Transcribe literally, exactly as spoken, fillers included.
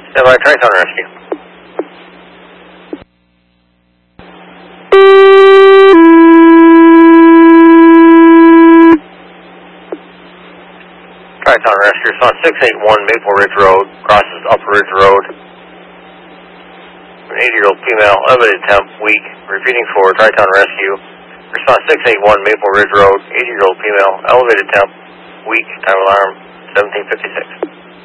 Stand by, Tri-Town Rescue. Tri-Town Rescue, response six eight one Maple Ridge Road, crosses Upper Ridge Road. An eighty-year-old female, elevated temp, weak, repeating for Tri-Town Rescue. Response six eight one Maple Ridge Road, eighty-year-old female, elevated temp, weak, time alarm seventeen fifty-six.